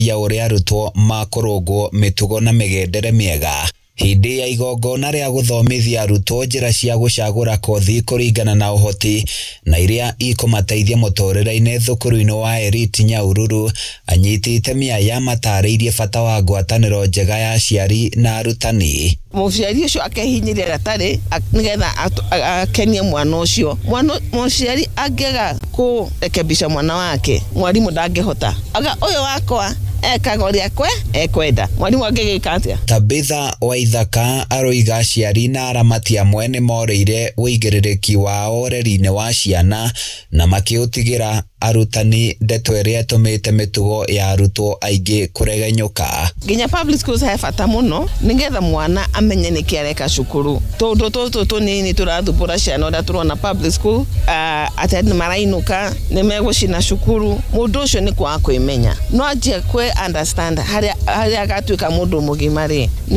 ya uria arutwo makorogwo mitugo na migendere miega. Hindi ya igongona ria guthomithia arutwo njira cia gucagura kothi kuringana na uhoti na iria ikumateithia muturire-ini thukuru-ini wa Elite Nyahururu, anyiti itemi aya matariirie bata wa ngwataniro njega ya aciari na arutani. Muciari ucio akehinyirira gatari nigetha akenie mwana ucio. Muciari angega kurekebisha mwana wake, mwalimu ndangihota. Aga uyu wakwa ekagoria kwe ekwenda mwalimu angegika atia. Tabitha Waithaka aroiga aciari na aramati amwe ni moreire uigĩrĩrĩki wao ũreri-inĩ wa ciana na makiũtigira arutani ndeto iria tumite mitugo ya arutwo aingi kuregenyuka. Nginya public schools he bata muno nigetha mwana amenye niki areka cukuru. Tondu tunini turathumbura ciana uria turona public school ati ni marainuka ni megucina cukuru. Mundu ucio ni kwa kwimenya no anjie kwe understand haria agatuika mundu mugima ri ni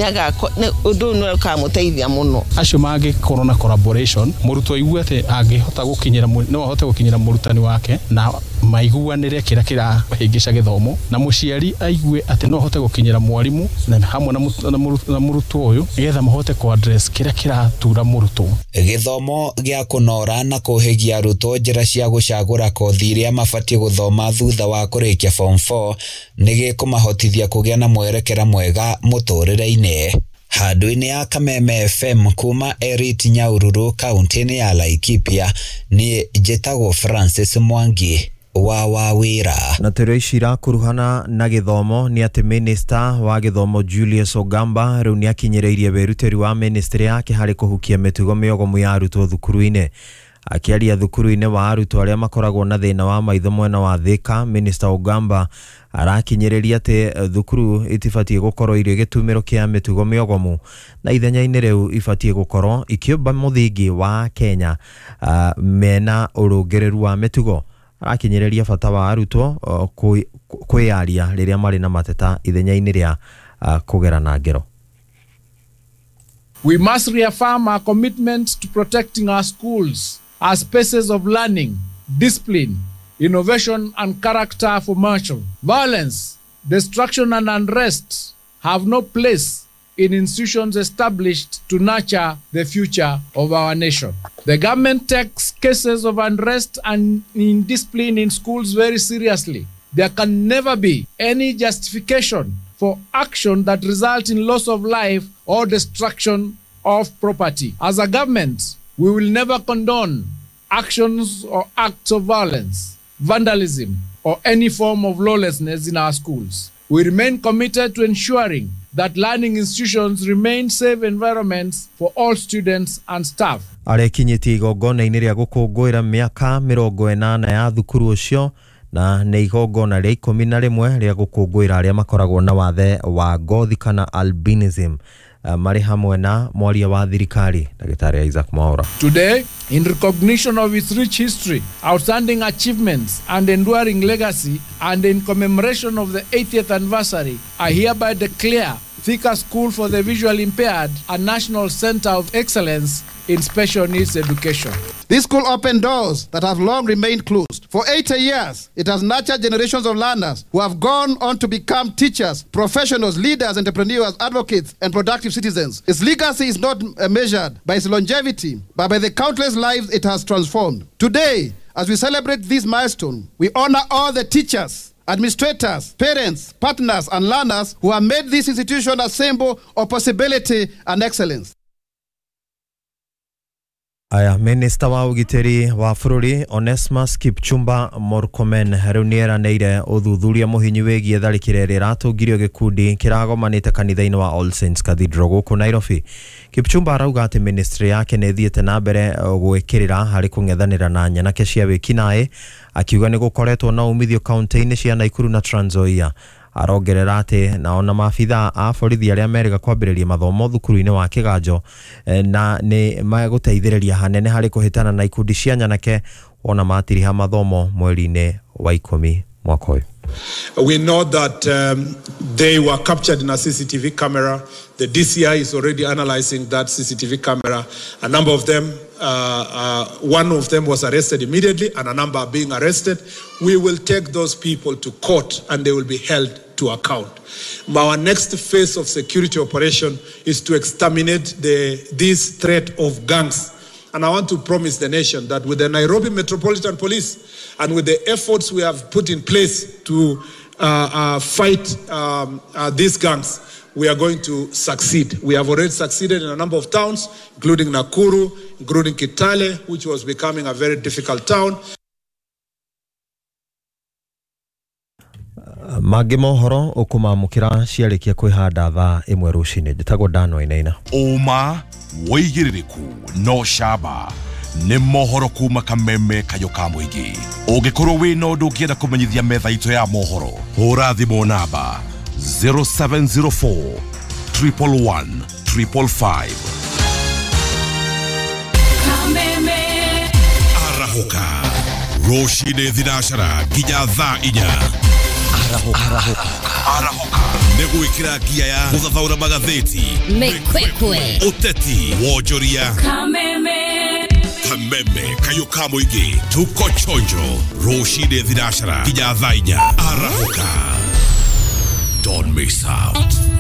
undu no kamuteithia muno. Acio mangikorwo na collaboration, murutwo iguate angihota gukinyira no ahote gukinyira murutani wake na maiguanire kira hingisha githomo na muciari aigue ati no ahote gukinyira mwalimu na hamwe na murutwo uyu nigetha mahote ku address kira tura murutwo. Githomo gia kunora na kuhigia arutwo njira cia gucagura kothi iria mabatie guthoma thutha wa kurikia form 4 nigikumahotithia kugia na mwerekera mwega muturire-ini. Handu-ini ya Kameme FM kuma Elite Nyahururu kaunti-ini ya Laikipia ni njitagwo Francis Mwangi wa Wawira. Na tero icira kuruhana na githomo ni ati Minister wa githomo Julius Ogamba riu ni akinyireirie weruteri wa ministry yake hari kuhukia mitugo miogomu ya arutwo thukuru-ini. Akiaria thukuru-ini wa arutwo aria makoragwo na thina wa maitho mwena wa Thika, Minister Ogamba arakinyereria ati thukuru itibatie gukorwo iri gitumiro kia mitugo miogomu na ithenya-ini riu ibatie gukorwo ikiumba muthingi wa Kenya mena urungereru wa mitugo. Arakinyereria bata wa arutwo kwiaria riria mari na mateta ithenya-ini ria kugerana ngero. We must reaffirm our commitment to protecting our schools as spaces of learning, discipline, innovation and character for martial. Violence, destruction and unrest have no place in institutions established to nurture the future of our nation. The government takes cases of unrest and indiscipline in schools very seriously. There can never be any justification for action that results in loss of life or destruction of property. As a government, we will never condone actions or acts of violence, vandalism, or any form of lawlessness in our schools. We remain committed to ensuring that learning institutions remain safe environments for all students and staff. Arekinyiti igongona-ini ria gukungwira miaka 80 ya thukuru ucio na nĩ igongona rĩa 11 rĩa gũkũngũĩra arĩa makoragwo na wathe wa ngothi kana albinism marĩ hamwe na mwaria wa thirikari Ndagĩtarĩ Isaac Mwaura. Today, in recognition of its rich history, outstanding achievements and enduring legacy, and in commemoration of the 80th anniversary, I hereby declare Thika School for the Visually Impaired a National Center of Excellence in Special Needs Education. This school opened doors that have long remained closed. For 80 years, it has nurtured generations of learners who have gone on to become teachers, professionals, leaders, entrepreneurs, advocates, and productive citizens. Its legacy is not measured by its longevity, but by the countless lives it has transformed. Today, as we celebrate this milestone, we honor all the teachers, administrators, parents, partners, and learners who have made this institution a symbol of possibility and excellence. Aya, Minister wa ugiteri wa bururi Onesmus Kipchumba Murkomen riu ni eranĩire uthuthuria muhinyi wigie tharĩkĩra ĩrĩa ĩratungirio gikundi kiragomanĩte kanitha-inĩ wa All Saints Cathedral gũkũ Nairobi. Kipchumba arauga atĩ ministry yake nĩ thiĩte na mbere gwĩkĩrĩra harĩ kũng'ethanĩra na nyanake cia wĩkinaĩ, akiuga nĩ gũkoretwo na umithio kaunti-inĩ cia Nakuru na Trans Nzoia. Arongerera atĩ na ona maabitha a borithi arĩa merĩga kwambĩrĩria mathomo thukuru-inĩ wa Kĩganjo na nĩ magũteithĩrĩria hanene harĩ kũhĩtana na ikundi cia nyanake ona matiriha mathomo mweri-inĩ wa 12. mwaka uyu. We know that they were captured in a CCTV camera. The DCI is already analyzing that CCTV camera. A number of them, one of them was arrested immediately and a number are being arrested. We will take those people to court and they will be held to account. Our next phase of security operation is to exterminate this threat of gangs. And I want to promise the nation that with the Nairobi Metropolitan Police and with the efforts we have put in place to fight these gangs, we are going to succeed. We have already succeeded in a number of towns, including Nakuru, including Kitale, which was becoming a very difficult town. Mangĩ mohoro ũkũmamũkĩra ciarĩkia kwĩhanda thaa 1 rũcinĩ. Njĩtagwo Dano Inaina. Ũma wĩigĩrĩrĩku no camba nĩ mohoro kuma Kameme kayo ka mũingĩ. Ũngĩkorwo wĩna ũndũ ũngĩenda kũmenyithia metha itũ ya mohoro, hũra thimũ namba 0704 111 555. Kameme Arahoka rũcinĩ thinacara nginya thaa 4. Arahoka negwikira gia ya guthathaura magatheti Mekwekwe uteti wonjoria Kameme kayo ka mũingĩ tuko chonjo rũcinĩ thinacara nginya thaa 4. Arahoka, don't miss out.